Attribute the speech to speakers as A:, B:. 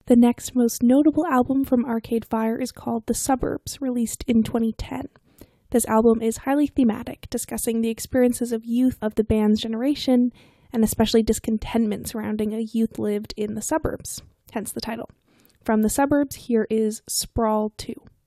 A: The next most notable album from Arcade Fire is called The Suburbs, released in 2010. This album is highly thematic, discussing the experiences of youth of the band's generation, and especially discontentment surrounding a youth lived in the suburbs, hence the title. From The Suburbs, here is Sprawl 2.